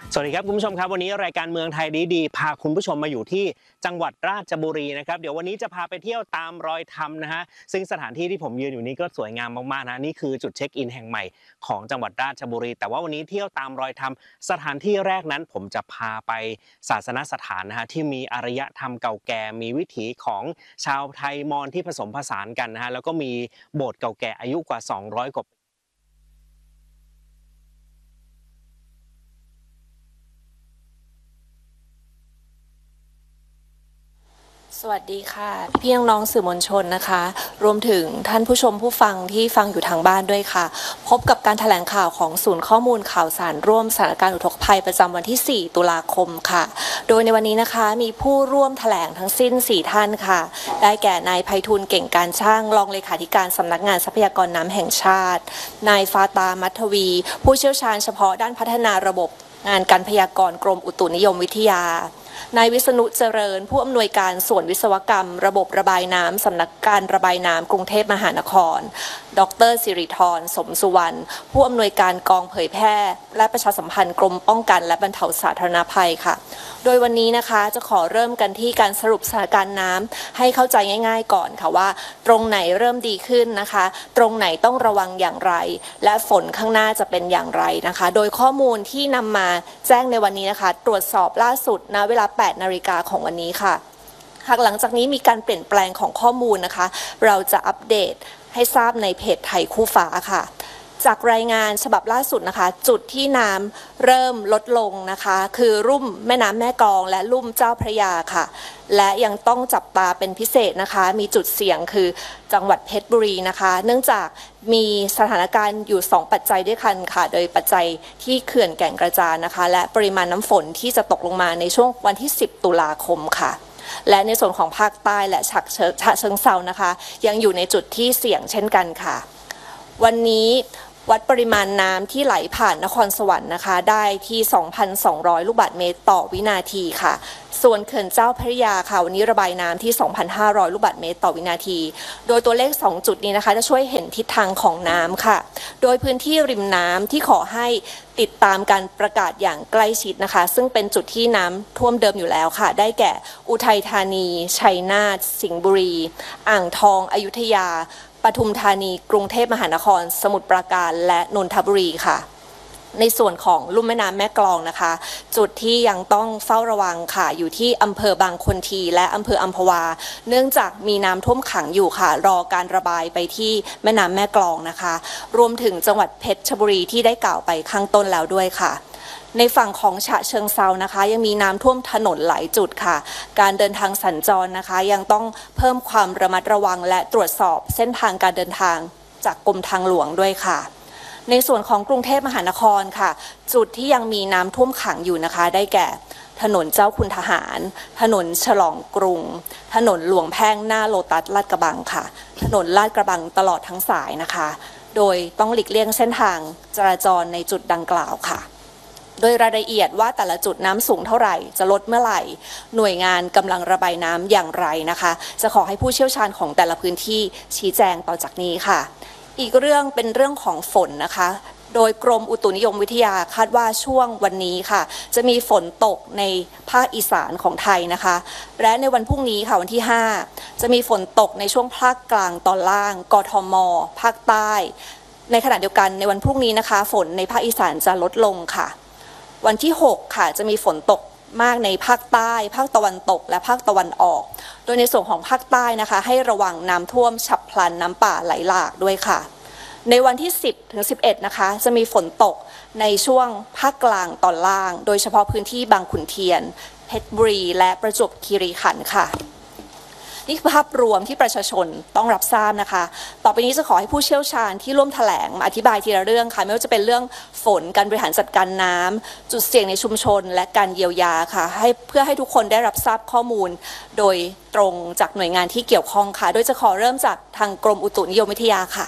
สวัสดีครับคุณผู้ชมครับวันนี้รายการเมืองไทยดีพาคุณผู้ชมมาอยู่ที่จังหวัดราชบุรีนะครับเดี๋ยววันนี้จะพาไปเที่ยวตามรอยธรรมนะฮะซึ่งสถานที่ที่ผมยืนอยู่นี้ก็สวยงามมากๆนะนี่คือจุดเช็คอินแห่งใหม่ของจังหวัดราชบุรีแต่ว่าวันนี้เที่ยวตามรอยธรรมสถานที่แรกนั้นผมจะพาไปศาสนสถานนะฮะที่มีอารยธรรมเก่าแก่มีวิถีของชาวไทยมอญที่ผสมผสานกันนะฮะแล้วก็มีโบสถ์เก่าแก่อายุกว่า200กว่าสวัสดีค่ะพี่น้องสื่อมวลชนนะคะรวมถึงท่านผู้ชมผู้ฟังที่ฟังอยู่ทางบ้านด้วยค่ะพบกับการแถลงข่าวของศูนย์ข้อมูลข่าวสารร่วมสถานการณ์อุทกภัยประจำวันที่4ตุลาคมค่ะโดยในวันนี้นะคะมีผู้ร่วมแถลงทั้งสิ้น4ท่านค่ะได้แก่นายไพฑูรย์เก่งการช่างรองเลขาธิการสำนักงานทรัพยากรน้ำแห่งชาตินายฟาตามัทวีผู้เชี่ยวชาญเฉพาะด้านพัฒนาระบบงานการพยากรณ์กรมอุตุนิยมวิทยานายวิษณุเจริญผู้อำนวยการส่วนวิศวกรรมระบบระบายน้ำสำนักการระบายน้ำกรุงเทพมหานครดร.สิริธรสมสุวรรณผู้อำนวยการกองเผยแพร่และประชาสัมพันธ์กรมป้องกันและบรรเทาสาธารณภัยค่ะโดยวันนี้นะคะจะขอเริ่มกันที่การสรุปสถานการณ์น้ำให้เข้าใจง่ายๆก่อนค่ะว่าตรงไหนเริ่มดีขึ้นนะคะตรงไหนต้องระวังอย่างไรและฝนข้างหน้าจะเป็นอย่างไรนะคะโดยข้อมูลที่นำมาแจ้งในวันนี้นะคะตรวจสอบล่าสุดณเวลา 8 นาฬิกาของวันนี้ค่ะหากหลังจากนี้มีการเปลี่ยนแปลงของข้อมูลนะคะเราจะอัปเดตให้ทราบในเพจไทยคู่ฟ้าค่ะจากรายงานฉบับล่าสุดนะคะจุดที่น้ำเริ่มลดลงนะคะคือลุ่มแม่น้ำแม่กลองและลุ่มเจ้าพระยาค่ะและยังต้องจับตาเป็นพิเศษนะคะมีจุดเสี่ยงคือจังหวัดเพชรบุรีนะคะเนื่องจากมีสถานการณ์อยู่2ปัจจัยด้วยกันค่ะโดยปัจจัยที่เขื่อนแก่งกระจานนะคะและปริมาณน้ำฝนที่จะตกลงมาในช่วงวันที่10ตุลาคมค่ะและในส่วนของภาคใต้และฉะเชิงเทรานะคะยังอยู่ในจุดที่เสี่ยงเช่นกันค่ะวันนี้วัดปริมาณน้ำที่ไหลผ่านนครสวรรค์นะคะได้ที่ 2,200 ลูกบาศก์เมตรต่อวินาทีค่ะส่วนเขื่อนเจ้าพระยาค่ะวันนี้ระบายน้ำที่ 2,500 ลูกบาศก์เมตรต่อวินาทีโดยตัวเลข2จุดนี้นะคะจะช่วยเห็นทิศทางของน้ำค่ะโดยพื้นที่ริมน้ำที่ขอให้ติดตามการประกาศอย่างใกล้ชิดนะคะซึ่งเป็นจุดที่น้ำท่วมเดิมอยู่แล้วค่ะได้แก่อุทัยธานีชัยนาทสิงห์บุรีอ่างทองอยุธยาปทุมธานีกรุงเทพมหานครสมุทรปราการและนนทบุรีค่ะในส่วนของลุ่มแม่น้ำแม่กลองนะคะจุดที่ยังต้องเฝ้าระวังค่ะอยู่ที่อำเภอบางคนทีและอำเภออัมพวาเนื่องจากมีน้ำท่วมขังอยู่ค่ะรอการระบายไปที่แม่น้ำแม่กลองนะคะรวมถึงจังหวัดเพชรบุรีที่ได้กล่าวไปข้างต้นแล้วด้วยค่ะในฝั่งของฉะเชิงเทรานะคะยังมีน้ำท่วมถนนหลายจุดค่ะการเดินทางสัญจรนะคะยังต้องเพิ่มความระมัดระวังและตรวจสอบเส้นทางการเดินทางจากกรมทางหลวงด้วยค่ะในส่วนของกรุงเทพมหานครค่ะจุดที่ยังมีน้ำท่วมขังอยู่นะคะได้แก่ถนนเจ้าคุณทหารถนนฉลองกรุงถนนหลวงแพ่งหน้าโลตัสลาดกระบังค่ะถนนลาดกระบังตลอดทั้งสายนะคะโดยต้องหลีกเลี่ยงเส้นทางจราจรในจุดดังกล่าวค่ะโดยรายละเอียดว่าแต่ละจุดน้ำสูงเท่าไหร่จะลดเมื่อไหร่หน่วยงานกำลังระบายน้ำอย่างไรนะคะจะขอให้ผู้เชี่ยวชาญของแต่ละพื้นที่ชี้แจงต่อจากนี้ค่ะอีกเรื่องเป็นเรื่องของฝนนะคะโดยกรมอุตุนิยมวิทยาคาดว่าช่วงวันนี้ค่ะจะมีฝนตกในภาคอีสานของไทยนะคะและในวันพรุ่งนี้ค่ะวันที่5จะมีฝนตกในช่วงภาคกลางตอนล่างกทมภาคใต้ในขณะเดียวกันในวันพรุ่งนี้นะคะฝนในภาคอีสานจะลดลงค่ะวันที่6ค่ะจะมีฝนตกมากในภาคใต้ภาคตะวันตกและภาคตะวันออกโดยในส่วนของภาคใต้นะคะให้ระวังน้ำท่วมฉับพลันน้ำป่าไหลหลากด้วยค่ะในวันที่10ถึง11นะคะจะมีฝนตกในช่วงภาคกลางตอนล่างโดยเฉพาะพื้นที่บางขุนเทียนเพชรบุรีและประจวบคีรีขันธ์ค่ะนี่คือภาพรวมที่ประชาชนต้องรับทราบนะคะต่อไปนี้จะขอให้ผู้เชี่ยวชาญที่ร่วมแถลงมาอธิบายทีละเรื่องค่ะไม่ว่าจะเป็นเรื่องฝนการบริหารจัดการน้ำจุดเสี่ยงในชุมชนและการเยียวยาค่ะเพื่อให้ทุกคนได้รับทราบข้อมูลโดยตรงจากหน่วยงานที่เกี่ยวข้องค่ะโดยจะขอเริ่มจากทางกรมอุตุนิยมวิทยาค่ะ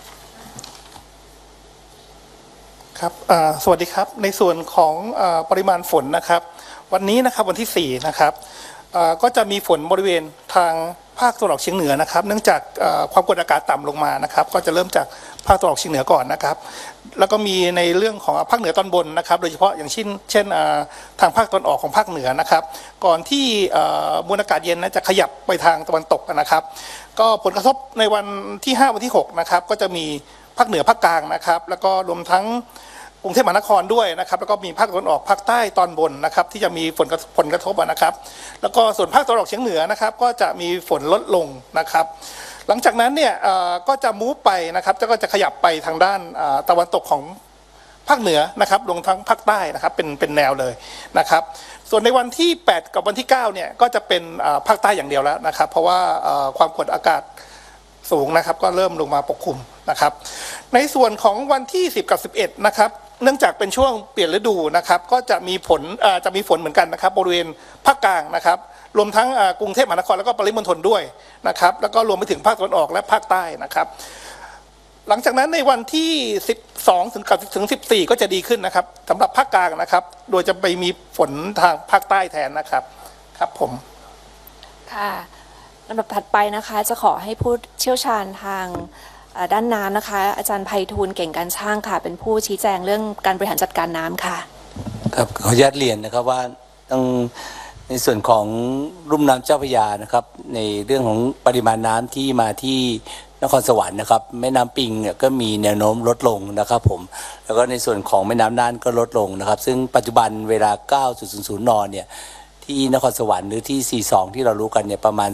ครับสวัสดีครับในส่วนของปริมาณฝนนะครับวันนี้นะครับวันที่4นะครับก็จะมีฝนบริเวณทางภาคตะวันออกเฉียงเหนือนะครับเนื่องจากความกดอากาศต่ำลงมานะครับก็จะเริ่มจากภาคตะวันออกเฉียงเหนือก่อนนะครับแล้วก็มีในเรื่องของภาคเหนือตอนบนนะครับโดยเฉพาะอย่างเช่นทางภาคตะวันออกของภาคเหนือนะครับก่อนที่มวลอากาศเย็นจะขยับไปทางตะวันตกนะครับก็ผลกระทบในวันที่5วันที่6นะครับก็จะมีภาคเหนือภาคกลางนะครับแล้วก็รวมทั้งกรุงเทพมหานครด้วยนะครับแล้วก็มีภาคตะวันออกภาคใต้ตอนบนนะครับที่จะมีผลกระทบนะครับแล้วก็ส่วนภาคตะวันออกเฉียงเหนือนะครับก็จะมีฝนลดลงนะครับหลังจากนั้นเนี่ยก็จะมูฟไปนะครับก็จะขยับไปทางด้านตะวันตกของภาคเหนือนะครับรวมทั้งภาคใต้นะครับเป็นแนวเลยนะครับส่วนในวันที่8กับวันที่9เนี่ยก็จะเป็นภาคใต้อย่างเดียวแล้วนะครับเพราะว่าความกดอากาศสูงนะครับก็เริ่มลงมาปกคลุมนะครับในส่วนของวันที่10กับ11นะครับเนื่องจากเป็นช่วงเปลี่ยนฤดูนะครับก็จะมีฝนเหมือนกันนะครับบริเวณภาคกลางนะครับรวมทั้งกรุงเทพมหานครแล้วก็ปริมณฑลด้วยนะครับแล้วก็รวมไปถึงภาคตะวันออกและภาคใต้นะครับหลังจากนั้นในวันที่12ถึง14ก็จะดีขึ้นนะครับสำหรับภาคกลางนะครับโดยจะไปมีฝนทางภาคใต้แทนนะครับครับผมค่ะลำดับถัดไปนะคะจะขอให้ผู้เชี่ยวชาญทางด้านน้ำนะคะอาจารย์ไพฑูรย์เก่งการช่างค่ะเป็นผู้ชี้แจงเรื่องการบริหารจัดการน้ำค่ะครับขออนุญาตเรียนนะครับว่าต้องในส่วนของลุ่มน้ำเจ้าพระยานะครับในเรื่องของปริมาณน้ำที่มาที่นครสวรรค์นะครับแม่น้ำปิงเนี่ยก็มีแนวโน้มลดลงนะครับผมแล้วก็ในส่วนของแม่น้ำน่านก็ลดลงนะครับซึ่งปัจจุบันเวลา 9:00 นเนี่ยที่นครสวรรค์หรือที่42ที่เรารู้กันเนี่ยประมาณ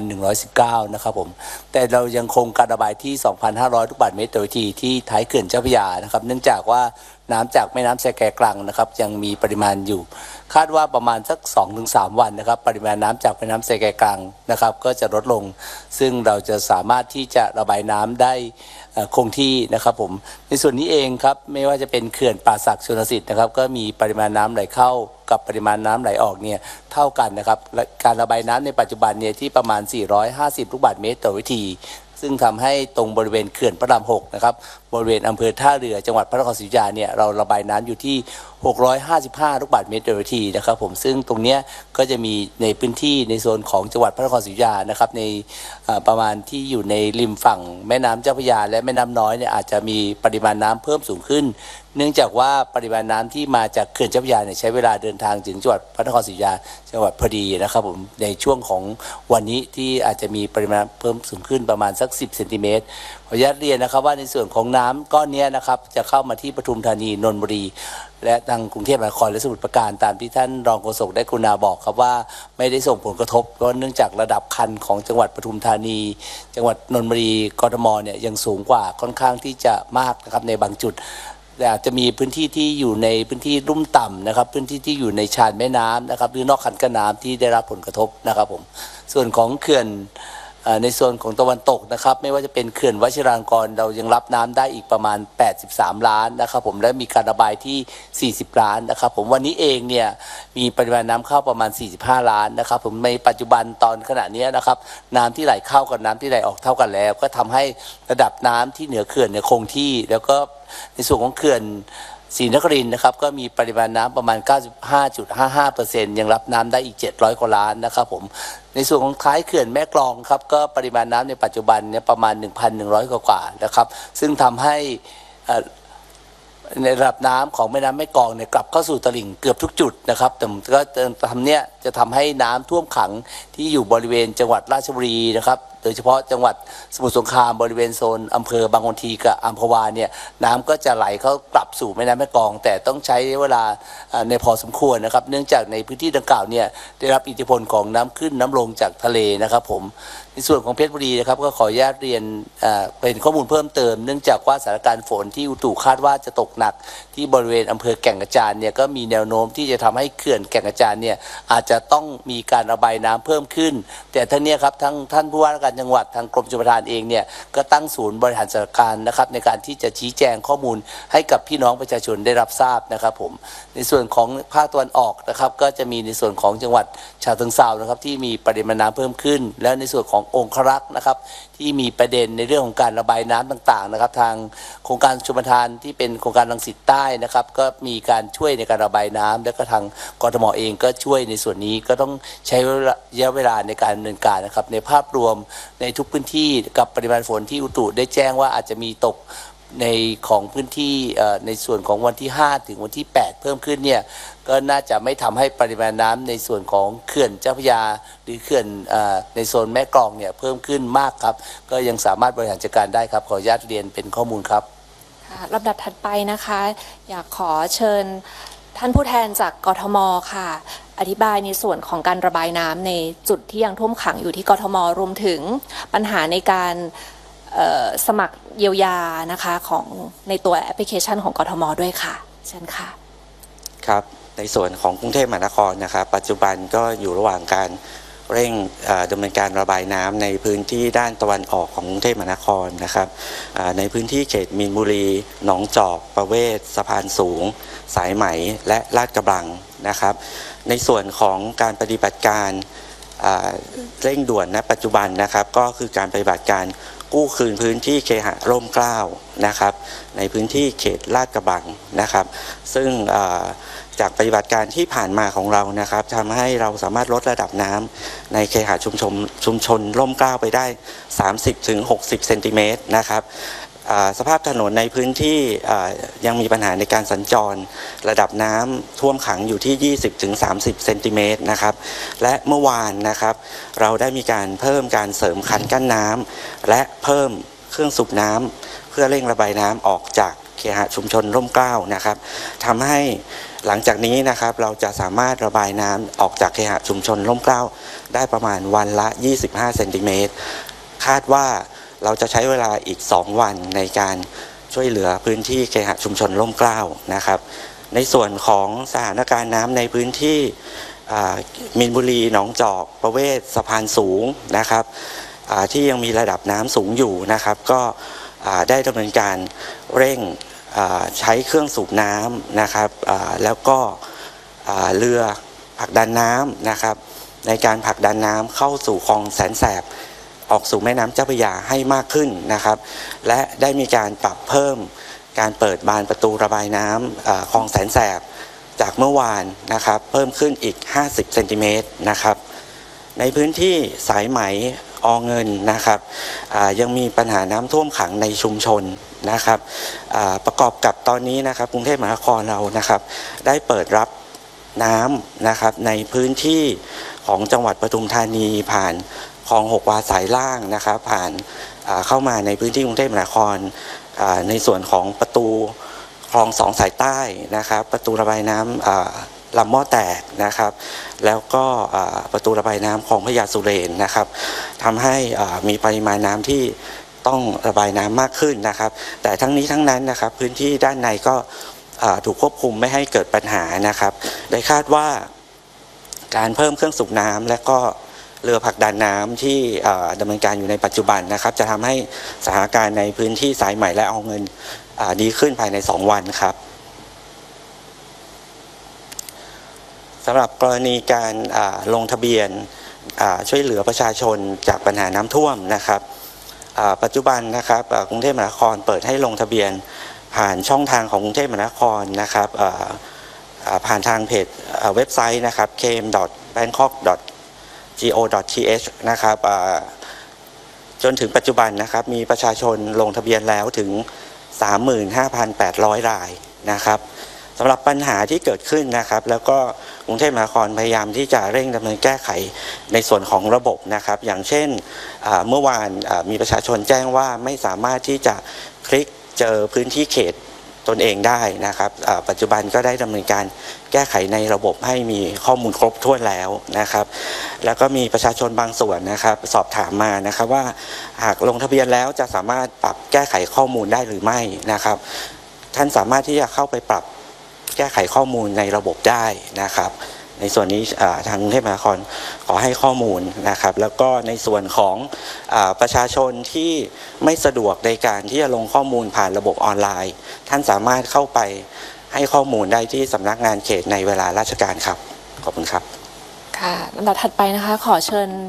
2,119 นะครับผมแต่เรายังคงการระบายที่ 2,500 ลูกบาศก์เมตรต่อวินาทีที่ท้ายเขื่อนเจ้าพระยานะครับเนื่องจากว่าน้ำจากแม่น้ำแซแกกลังนะครับยังมีปริมาณอยู่คาดว่าประมาณสัก 2-3 วันนะครับปริมาณน้ำจากแม่น้ำแซแกกลังนะครับก็จะลดลงซึ่งเราจะสามารถที่จะระบายน้ำได้คงที่นะครับผมในส่วนนี้เองครับไม่ว่าจะเป็นเขื่อนป่าสักชลสิทธิ์นะครับก็มีปริมาณน้ำไหลเข้ากับปริมาณน้ำไหลออกเนี่ยเท่ากันนะครับการระบายน้ำในปัจจุบันเนี่ยที่ประมาณ450ลูกบาศก์เมตรต่อวินาทีซึ่งทำให้ตรงบริเวณเขื่อนพระราม6นะครับบริเวณอำเภอท่าเรือจังหวัดพระนครศรีอยุธยาเนี่ยเราระบายน้ำอยู่ที่655ลูกบาศก์เมตรต่อวินาทีนะครับผมซึ่งตรงเนี้ยก็จะมีในพื้นที่ในโซนของจังหวัดพระนครศรีอยุธยานะครับในประมาณที่อยู่ในริมฝั่งแม่น้ำเจ้าพระยาและแม่น้ำน้อยเนี่ยอาจจะมีปริมาณน้ำเพิ่มสูงขึ้นเนื่องจากว่าปริมาณน้ำที่มาจากเขื่อนเจ้าพระยาเนี่ยใช้เวลาเดินทางถึงจังหวัดพระนครศรีอยุธยาจังหวัดพอดีนะครับผมในช่วงของวันนี้ที่อาจจะมีปริมาณเพิ่มสูงขึ้นประมาณสัก10 เซนติเมตรขออนุญาตเรียนนะครับว่าในส่วนของน้ำก้อนนี้นะครับจะเข้ามาที่ปทุมธานีนนทบุรีและทางกรุงเทพมหานครและสมุทรปราการตามที่ท่านรองโฆษกได้กรุณาบอกครับว่าไม่ได้ส่งผลกระทบเพราะเนื่องจากระดับคันของจังหวัดปทุมธานีจังหวัดนนทบุรีกทมเนี่ยยังสูงกว่าค่อนข้างที่จะมากนะครับในบางจุดแต่อาจจะมีพื้นที่ที่อยู่ในพื้นที่ลุ่มต่ำนะครับพื้นที่ที่อยู่ในชานแม่น้ำนะครับหรือนอกคันกั้นน้ำที่ได้รับผลกระทบนะครับผมส่วนของเขื่อนในส่วนของตะวันตกนะครับไม่ว่าจะเป็นเขื่อนวชิรางกรเรายังรับน้ำได้อีกประมาณ83ล้านนะครับผมและมีการระบายที่40ล้านนะครับผมวันนี้เองเนี่ยมีปริมาณน้ำเข้าประมาณ45ล้านนะครับผมในปัจจุบันตอนขณะนี้นะครับน้ำที่ไหลเข้ากับน้ำที่ไหลออกเท่ากันแล้วก็ทำให้ระดับน้ำที่เหนือเขื่อนเนี่ยคงที่แล้วก็ในส่วนของเขื่อนศรีนครินทร์นะครับก็มีปริมาณน้ำประมาณ 95.55% ยังรับน้ำได้อีก700กว่าล้านนะครับผมในส่วนของท้ายเขื่อนแม่กลองครับก็ปริมาณน้ำในปัจจุบันเนี่ยประมาณ 1,100 กว่านะครับซึ่งทำให้ในระดับน้ำของแม่น้ำแม่กลองเนี่ยกลับเข้าสู่ตลิ่งเกือบทุกจุดนะครับแต่ก็จะทำให้น้ำท่วมขังที่อยู่บริเวณจังหวัดราชบุรีนะครับโดยเฉพาะจังหวัดสมุทรสงครามบริเวณโซนอำเภอบางคนทีกับอัมพวาเนี่ยน้ำก็จะไหลเข้ากลับสู่แม่น้ำแม่กลองแต่ต้องใช้เวลาในพอสมควรนะครับเนื่องจากในพื้นที่ดังกล่าวเนี่ยได้รับอิทธิพลของน้ำขึ้นน้ำลงจากทะเลนะครับผมในส่วนของเพชรบุรีนะครับก็ขออนุญาตเรียนเป็นข้อมูลเพิ่มเติมเนื่องจากว่าสถานการณ์ฝนที่อุตุคาดว่าจะตกหนักที่บริเวณอำเภอแก่งกระจานเนี่ยก็มีแนวโน้มที่จะทำให้เขื่อนแก่งกระจานเนี่ยอาจจะต้องมีการระบายน้ำเพิ่มขึ้นแต่ทั้งนี้ครับทั้งท่านผู้ว่าราชการจังหวัดทางกรมชลประทานเองเนี่ยก็ตั้งศูนย์บริหารสถานการณ์นะครับในการที่จะชี้แจงข้อมูลให้กับพี่น้องประชาชนได้รับทราบนะครับผมในส่วนของภาคตะวันออกนะครับก็จะมีในส่วนของจังหวัดฉะเชิงเทรานะครับที่มีปริมาณน้ำเพิ่มขึ้นและในส่วนขององครักษ์นะครับที่มีประเด็นในเรื่องของการระบายน้ำต่างๆนะครับทางโครงการชลประทานที่เป็นโครงการรังสิตใต้นะครับก็มีการช่วยในการระบายน้ำและก็ทางกทมเองก็ช่วยในส่วนนี้ก็ต้องใช้ระยะเวลาในการดำเนินการนะครับในภาพรวมในทุกพื้นที่กับปริมาณฝนที่อุตุได้แจ้งว่าอาจจะมีตกในของพื้นที่ในส่วนของวันที่5ถึงวันที่8เพิ่มขึ้นเนี่ยก็น่าจะไม่ทำให้ปริมาณน้ำในส่วนของเขื่อนเจ้าพระยาหรือเขื่อนในโซนแม่กลองเนี่ยเพิ่มขึ้นมากครับก็ยังสามารถบริหารจัดการได้ครับขออนุญาตเรียนเป็นข้อมูลครับค่ะลำดับถัดไปนะคะอยากขอเชิญท่านผู้แทนจากกทมค่ะอธิบายในส่วนของการระบายน้ำในจุดที่ยังท่วมขังอยู่ที่กทมรวมถึงปัญหาในการสมัครเยียวยานะคะของในตัวแอปพลิเคชันของกทมด้วยค่ะเชิญค่ะครับในส่วนของกรุงเทพมหานครนะครับปัจจุบันก็อยู่ระหว่างการเร่งดำเนินการระบายน้ำในพื้นที่ด้านตะวันออกของกรุงเทพมหานครนะครับในพื้นที่เขตมีนบุรีหนองจอกประเวศสะพานสูงสายไหมและลาดกระบังนะครับในส่วนของการปฏิบัติการเร่งด่วนณปัจจุบันนะครับก็คือการปฏิบัติการกู้คืนพื้นที่เคหะร่มเกล้านะครับในพื้นที่เขตลาดกระบังนะครับซึ่งจากปฏิบัติการที่ผ่านมาของเรานะครับทำให้เราสามารถลดระดับน้ำในเคหะชุมชนร่มเกล้าไปได้ 30-60 เซนติเมตรนะครับสภาพถนนในพื้นที่ยังมีปัญหาในการสัญจรระดับน้ำท่วมขังอยู่ที่ 20-30 เซนติเมตรนะครับและเมื่อวานนะครับเราได้มีการเพิ่มการเสริมคันกั้นน้ำและเพิ่มเครื่องสูบน้ำเพื่อเร่งระบายน้ำออกจากเคหะชุมชนร่มเกล้านะครับทำให้หลังจากนี้นะครับเราจะสามารถระบายน้ำออกจากเคหะชุมชนร่มเกล้าได้ประมาณวันละ 25 เซนติเมตรคาดว่าเราจะใช้เวลาอีก2วันในการช่วยเหลือพื้นที่เคหะชุมชนร่มเกล้านะครับในส่วนของสถานการณ์น้ำในพื้นที่มีนบุรีหนองจอกประเวศสะพานสูงนะครับที่ยังมีระดับน้ำสูงอยู่นะครับก็ได้ดำเนินการเร่งใช้เครื่องสูบน้ำนะครับแล้วก็เรือผลักดันน้ำนะครับในการผลักดันน้ำเข้าสู่คลองแสนแสบออกสู่แม่น้ำเจ้าพระยาให้มากขึ้นนะครับและได้มีการปรับเพิ่มการเปิดบานประตูระบายน้ำคลองแสนแสบจากเมื่อวานนะครับเพิ่มขึ้นอีก50เซนติเมตรนะครับในพื้นที่สายไหมอเงินนะครับยังมีปัญหาน้ำท่วมขังในชุมชนนะครับประกอบกับตอนนี้นะครับกรุงเทพมหานครเรานะครับได้เปิดรับน้ำนะครับในพื้นที่ของจังหวัดปทุมธานีผ่านคลอง6 วาสายล่างนะครับผ่านเข้ามาในพื้นที่กรุงเทพมหานครในส่วนของประตูคลอง2 สายใต้นะครับประตูระบายน้ำลำหม้อแตกนะครับแล้วก็ประตูระบายน้ำคลองพระยาสุเรนนะครับทำให้มีปริมาณน้ำที่ต้องระบายน้ำมากขึ้นนะครับแต่ทั้งนี้ทั้งนั้นนะครับพื้นที่ด้านในก็ถูกควบคุมไม่ให้เกิดปัญหานะครับโดยคาดว่าการเพิ่มเครื่องสูบน้ำและก็เรือผลักดันน้ำที่ดำเนินการอยู่ในปัจจุบันนะครับจะทำให้สถานการณ์ในพื้นที่สายใหม่และเอาเงินดีขึ้นภายใน2 วันครับสำหรับกรณีการลงทะเบียนช่วยเหลือประชาชนจากปัญหาน้ำท่วมนะครับปัจจุบันนะครับกรุงเทพมหานครเปิดให้ลงทะเบียนผ่านช่องทางของกรุงเทพมหานครนะครับผ่านทางเพจเว็บไซต์นะครับ km.bangkok.go.th นะครับจนถึงปัจจุบันนะครับมีประชาชนลงทะเบียนแล้วถึง 35,800 รายนะครับสำหรับปัญหาที่เกิดขึ้นนะครับแล้วก็กรุงเทพมหานครพยายามที่จะเร่งดำเนินแก้ไขในส่วนของระบบนะครับอย่างเช่นเมื่อวานมีประชาชนแจ้งว่าไม่สามารถที่จะคลิกเจอพื้นที่เขตตนเองได้นะครับปัจจุบันก็ได้ดำเนินการแก้ไขในระบบให้มีข้อมูลครบถ้วนแล้วนะครับแล้วก็มีประชาชนบางส่วนนะครับสอบถามมานะครับว่าหากลงทะเบียนแล้วจะสามารถปรับแก้ไขข้อมูลได้หรือไม่นะครับท่านสามารถที่จะเข้าไปปรับแก้ไขข้อมูลในระบบได้นะครับในส่วนนี้ทางกรุงเทพมหานครขอให้ข้อมูลนะครับแล้วก็ในส่วนของประชาชนที่ไม่สะดวกในการที่จะลงข้อมูลผ่านระบบออนไลน์ท่านสามารถเข้าไปให้ข้อมูลได้ที่สำนักงานเขตในเวลาราชการครับขอบคุณครับค่ะลำดับถัดไปนะคะขอเชิญ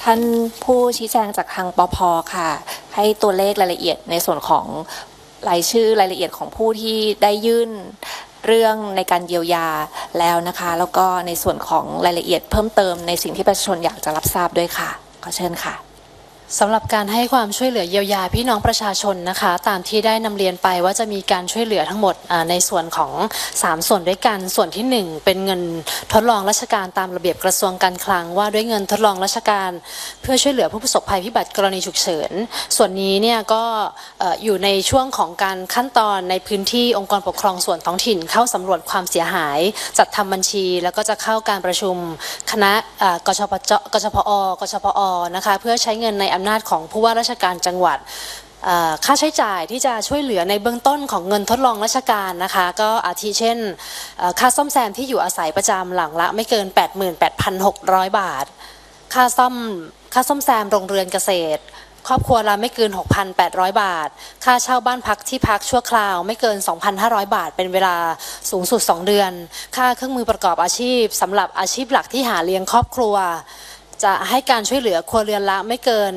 ท่านผู้ชี้แจงจากทางปภ.ค่ะให้ตัวเลขรายละเอียดในส่วนของรายชื่อรายละเอียดของผู้ที่ได้ยื่นเรื่องในการเยียวยาแล้วนะคะแล้วก็ในส่วนของรายละเอียดเพิ่มเติมในสิ่งที่ประชาชนอยากจะรับทราบด้วยค่ะขอเชิญค่ะสำหรับการให้ความช่วยเหลือเยียวยาพี่น้องประชาชนนะคะตามที่ได้นำเรียนไปว่าจะมีการช่วยเหลือทั้งหมดในส่วนของ3ส่วนด้วยกันส่วนที่1เป็นเงินทดลองราชการตามระเบียบกระทรวงการคลังว่าด้วยเงินทดลองราชการเพื่อช่วยเหลือผู้ประสบภัยพิบัติกรณีฉุกเฉินส่วนนี้เนี่ยก็อยู่ในช่วงของการขั้นตอนในพื้นที่องค์กรปกครองส่วนท้องถิ่นเข้าสำรวจความเสียหายจัดทำบัญชีแล้วก็จะเข้าการประชุมคณะกชพอนะคะเพื่อใช้เงินในอำนาจของผู้ว่าราชการจังหวัดค่าใช้จ่ายที่จะช่วยเหลือในเบื้องต้นของเงินทดลองราชการนะคะก็อาทิเช่นค่าซ่อมแซมที่อยู่อาศัยประจำหลังละไม่เกิน 88,600 บาทค่าซ่อมแซมโรงเรือนเกษตรครอบครัวละไม่เกิน 6,800 บาทค่าเช่าบ้านพักที่พักชั่วคราวไม่เกิน 2,500 บาทเป็นเวลาสูงสุด2เดือนค่าเครื่องมือประกอบอาชีพสำหรับอาชีพหลักที่หาเลี้ยงครอบครัวจะให้การช่วยเหลือครัวเรือนละไม่เกิน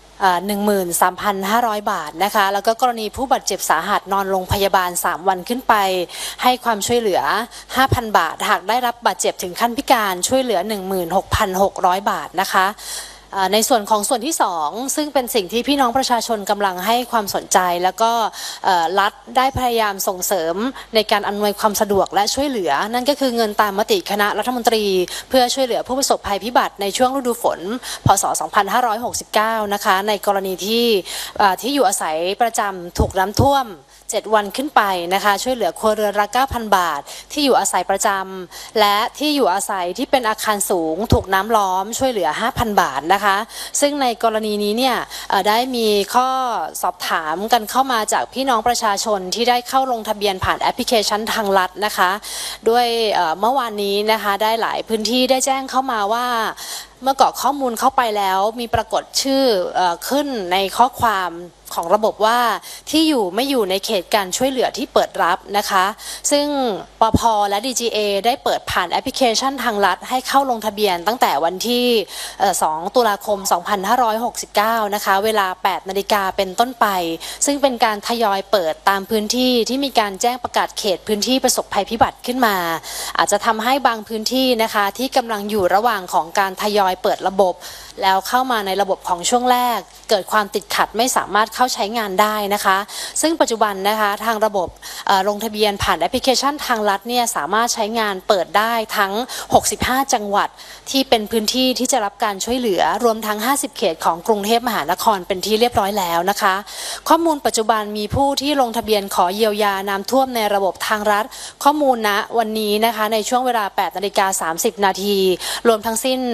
13,500 บาทนะคะแล้วก็กรณีผู้บาดเจ็บสาหัสนอนโรงพยาบาล3วันขึ้นไปให้ความช่วยเหลือ 5,000 บาทหากได้รับบาดเจ็บถึงขั้นพิการช่วยเหลือ 16,600 บาทนะคะในส่วนของส่วนที่2ซึ่งเป็นสิ่งที่พี่น้องประชาชนกำลังให้ความสนใจแล้วก็รัฐได้พยายามส่งเสริมในการอำนวยความสะดวกและช่วยเหลือนั่นก็คือเงินตามมติคณะรัฐมนตรีเพื่อช่วยเหลือผู้ประสบภัยพิบัติในช่วงฤดูฝนพ.ศ. 2569นะคะในกรณีที่อยู่อาศัยประจำถูกน้ำท่วม7 วันขึ้นไปนะคะช่วยเหลือครัวเรือนละ 9,000 บาทที่อยู่อาศัยประจำและที่อยู่อาศัยที่เป็นอาคารสูงถูกน้ำล้อมช่วยเหลือ 5,000 บาทนะคะซึ่งในกรณีนี้เนี่ยได้มีข้อสอบถามกันเข้ามาจากพี่น้องประชาชนที่ได้เข้าลงทะเบียนผ่านแอปพลิเคชันทางรัฐนะคะด้วยเมื่อวานนี้นะคะได้หลายพื้นที่ได้แจ้งเข้ามาว่าเมื่อกรอกข้อมูลเข้าไปแล้วมีปรากฏชื่อขึ้นในข้อความของระบบว่าที่อยู่ไม่อยู่ในเขตการช่วยเหลือที่เปิดรับนะคะซึ่งปภ.และ DGA ได้เปิดผ่านแอปพลิเคชันทางรัฐให้เข้าลงทะเบียนตั้งแต่วันที่2 ตุลาคม 2569นะคะเวลา 8 นาฬิกาเป็นต้นไปซึ่งเป็นการทยอยเปิดตามพื้นที่ที่มีการแจ้งประกาศเขตพื้นที่ประสบภัยพิบัติขึ้นมาอาจจะทำให้บางพื้นที่นะคะที่กำลังอยู่ระหว่างของการทยอยเปิดระบบแล้วเข้ามาในระบบของช่วงแรกเกิดความติดขัดไม่สามารถเข้าใช้งานได้นะคะซึ่งปัจจุบันนะคะทางระบบลงทะเบียนผ่านแอปพลิเคชันทางรัฐเนี่ยสามารถใช้งานเปิดได้ทั้ง65จังหวัดที่เป็นพื้นที่ที่จะรับการช่วยเหลือรวมทั้ง50เขตของกรุงเทพมหานครเป็นที่เรียบร้อยแล้วนะคะข้อมูลปัจจุบันมีผู้ที่ลงทะเบียนขอเยียวยาน้ำท่วมในระบบทางรัฐข้อมูลณวันนี้นะคะในช่วงเวลา 8:30 นาทีรวมทั้งสิ้น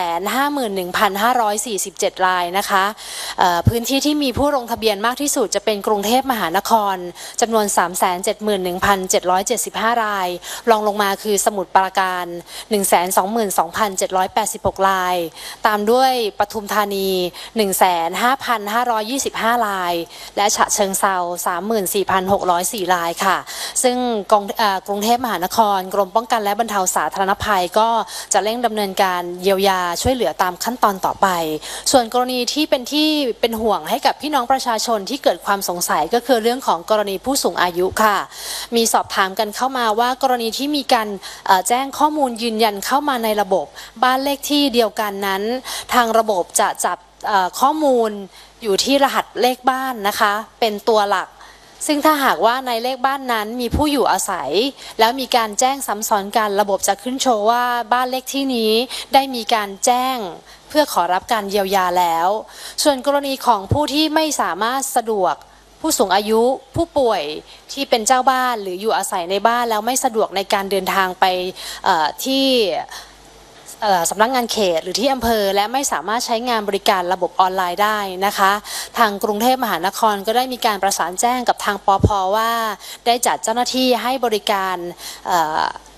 851,547 รายนะคะพื้นที่ที่มีผู้ลงทะเบียนมากที่สุดจะเป็นกรุงเทพมหานครจำนวน 371,775 รายรองลงมาคือสมุทรปราการ 122,786 รายตามด้วยปทุมธานี 15,525 รายและฉะเชิงเทรา 34,604 รายค่ะซึ่งกรุงเทพมหานครกรมป้องกันและบรรเทาสาธารณภัยก็จะเร่งดำเนินการเยียวยาช่วยเหลือตามขั้นตอนต่อไปส่วนกรณีที่เป็นห่วงให้กับพี่น้องประชาชนที่เกิดความสงสัยก็คือเรื่องของกรณีผู้สูงอายุค่ะมีสอบถามกันเข้ามาว่ากรณีที่มีการแจ้งข้อมูลยืนยันเข้ามาในระบบบ้านเลขที่เดียวกันนั้นทางระบบจะจับข้อมูลอยู่ที่รหัสเลขบ้านนะคะเป็นตัวหลักซึ่งถ้าหากว่าในเลขบ้านนั้นมีผู้อยู่อาศัยแล้วมีการแจ้งซ้ำซ้อนกันระบบจะขึ้นโชว์ว่าบ้านเลขที่นี้ได้มีการแจ้งเพื่อขอรับการเยียวยาแล้วส่วนกรณีของผู้ที่ไม่สามารถสะดวกผู้สูงอายุผู้ป่วยที่เป็นเจ้าบ้านหรืออยู่อาศัยในบ้านแล้วไม่สะดวกในการเดินทางไปที่สำนักงานเขตหรือที่อำเภอและไม่สามารถใช้งานบริการระบบออนไลน์ได้นะคะทางกรุงเทพมหานครก็ได้มีการประสานแจ้งกับทางปภ.ว่าได้จัดเจ้าหน้าที่ให้บริการ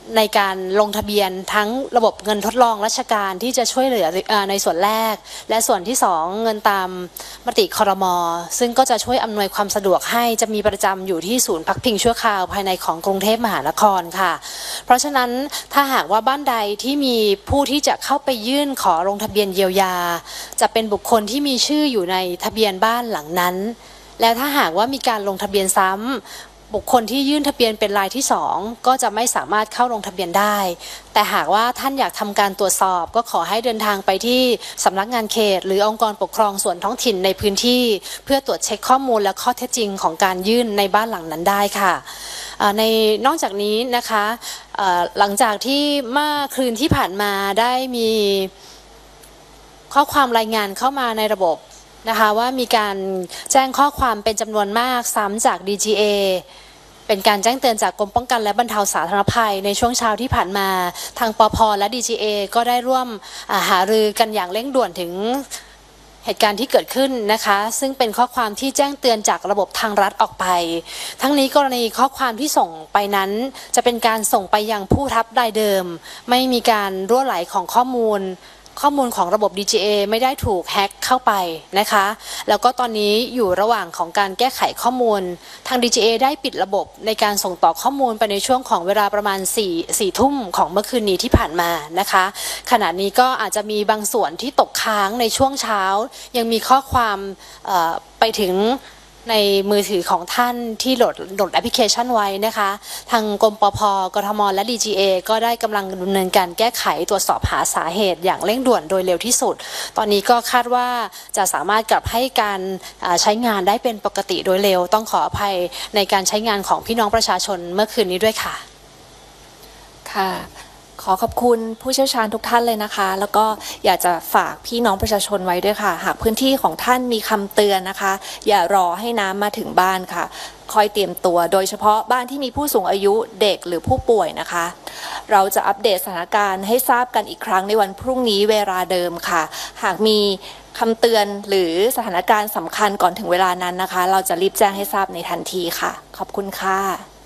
ในการลงทะเบียนทั้งระบบเงินทดลองราชการที่จะช่วยเหลือในส่วนแรกและส่วนที่2เงินตามมติครม.ซึ่งก็จะช่วยอำนวยความสะดวกให้จะมีประจำอยู่ที่ศูนย์พักพิงชั่วคราวภายในของกรุงเทพมหานครค่ะเพราะฉะนั้นถ้าหากว่าบ้านใดที่มีผู้ที่จะเข้าไปยื่นขอลงทะเบียนเยียวยาจะเป็นบุคคลที่มีชื่ออยู่ในทะเบียนบ้านหลังนั้นแล้วถ้าหากว่ามีการลงทะเบียนซ้ำบุคคลที่ยื่นทะเบียนเป็นรายที่2ก็จะไม่สามารถเข้าลงทะเบียนได้แต่หากว่าท่านอยากทำการตรวจสอบก็ขอให้เดินทางไปที่สำนักงานเขตหรือองค์กรปกครองส่วนท้องถิ่นในพื้นที่เพื่อตรวจเช็คข้อมูลและข้อเท็จจริงของการยื่นในบ้านหลังนั้นได้ค่ะนอกจากนี้นะคะหลังจากที่เมื่อคืนที่ผ่านมาได้มีข้อความรายงานเข้ามาในระบบนะคะว่ามีการแจ้งข้อความเป็นจำนวนมากซ้ำจาก DGA เป็นการแจ้งเตือนจากกรมป้องกันและบรรเทาสาธารณภัยในช่วงเช้าที่ผ่านมาทางปภ.และ DGA ก็ได้ร่วมหารือกันอย่างเร่งด่วนถึงเหตุการณ์ที่เกิดขึ้นนะคะซึ่งเป็นข้อความที่แจ้งเตือนจากระบบทางรัฐออกไปทั้งนี้กรณีข้อความที่ส่งไปนั้นจะเป็นการส่งไปยังผู้รับรายเดิมไม่มีการรั่วไหลของข้อมูลของระบบ DGA ไม่ได้ถูกแฮ็กเข้าไปนะคะแล้วก็ตอนนี้อยู่ระหว่างของการแก้ไขข้อมูลทาง DGA ได้ปิดระบบในการส่งต่อข้อมูลไปในช่วงของเวลาประมาณ4 ทุ่มของเมื่อคืนนี้ที่ผ่านมานะคะขณะนี้ก็อาจจะมีบางส่วนที่ตกค้างในช่วงเช้ายังมีข้อความไปถึงในมือถือของท่านที่โหลดแอปพลิเคชันไว้นะคะทางกรมปภ.กทม.และ DGA ก็ได้กำลังดำเนินการแก้ไขตรวจสอบหาสาเหตุอย่างเร่งด่วนโดยเร็วที่สุดตอนนี้ก็คาดว่าจะสามารถกลับให้การใช้งานได้เป็นปกติโดยเร็วต้องขออภัยในการใช้งานของพี่น้องประชาชนเมื่อคืนนี้ด้วยค่ะค่ะขอขอบคุณผู้เชี่ยวชาญทุกท่านเลยนะคะแล้วก็อยากจะฝากพี่น้องประชาชนไว้ด้วยค่ะหากพื้นที่ของท่านมีคำเตือนนะคะอย่ารอให้น้ำมาถึงบ้านค่ะคอยเตรียมตัวโดยเฉพาะบ้านที่มีผู้สูงอายุเด็กหรือผู้ป่วยนะคะเราจะอัปเดตสถานการณ์ให้ทราบกันอีกครั้งในวันพรุ่งนี้เวลาเดิมค่ะหากมีคำเตือนหรือสถานการณ์สำคัญก่อนถึงเวลานั้นนะคะเราจะรีบแจ้งให้ทราบในทันทีค่ะขอบคุณค่ะ